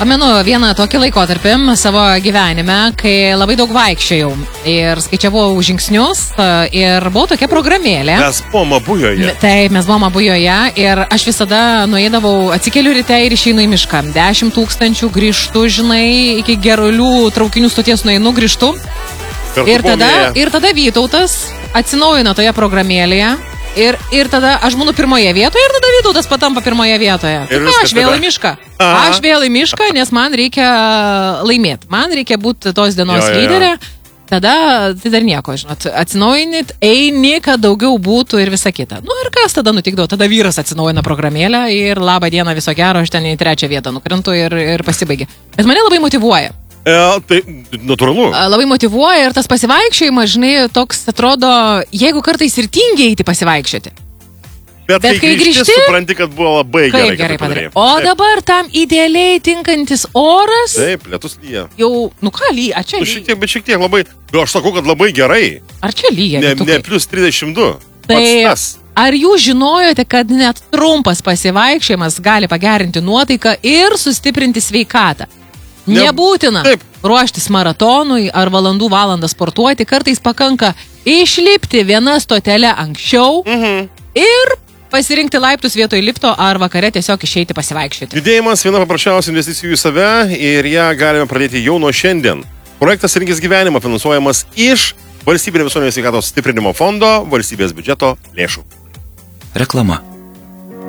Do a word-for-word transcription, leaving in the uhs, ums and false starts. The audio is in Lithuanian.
Pamenu vieną tokį laikotarpį savo gyvenime, kai labai daug vaikščiojau ir skaičiavau žingsnius ir buvo tokia programėlė. Mes buvom abujoje. Taip, mes buvom abujoje ir aš visada nueidavau, atsikeliu ryte ir išeinu į mišką. dešimt tūkstančių grįžtu, žinai, iki Gerulių traukinių stoties nueinu, grįžtu. Ir tada, ir tada Vytautas atsinaujino toje programėlėje. Ir, ir tada aš būnu pirmoje vietoje ir tada Vytautas patampa pirmoje vietoje. Ir ką, aš vėl į mišką. Aha. Aš vėl į mišką, nes man reikia laimėti. Man reikia būti tos dienos jo, jo, jo. lyderė. Tada tai dar nieko, žinot, atsinaujinit, eini, kad daugiau būtų ir visa kita. Nu ir kas tada nutikdavo? Tada vyras atsinaujina programėlę ir labą dieną, viso gero, aš ten į trečią vietą nukrentu ir, ir pasibaigė. Bet mane labai motyvuoja. E, tai natūralu. Labai motyvuoja ir tas pasivaikščiojimas, žinai, toks atrodo, jeigu kartais ir tingiai eiti pasivaikščioti. Bet, Bet kai grįžti, grįžti, supranti, kad buvo labai gerai. gerai padarė. O taip. Dabar tam idealiai tinkantis oras. Taip, lietus lyja. Jau, nu ką lyja, čia lyja. Nu, šiek tiek, bet šiek tiek labai, aš sakau, kad labai gerai. Ar čia lyja? Ne, ne plus trisdešimt du. Tai ar jūs žinojote, kad net trumpas pasivaikščiojimas gali pagerinti nuotaiką ir sustiprinti sveikatą? Nebūtina Taip. ruoštis maratonui ar valandų valandą sportuoti, kartais pakanka išlipti vieną stotelę anksčiau mhm. ir pasirinkti laiptus vietoj lifto ar vakare tiesiog išeiti pasivaikščioti. Judėjimas viena paprasčiausių investicijų į save ir ją galime pradėti jau nuo šiandien. Projektas Rinkis gyvenimą finansuojamas iš Valstybinio visuomenės sveikatos stiprinimo fondo valstybės biudžeto lėšų. Reklama.